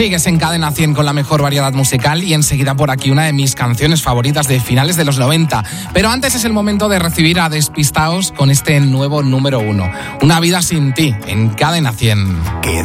Sigues en Cadena 100 con la mejor variedad musical y enseguida por aquí una de mis canciones favoritas de finales de los 90. Pero antes es el momento de recibir a Despistaos con este nuevo número 1. Una vida sin ti en Cadena 100.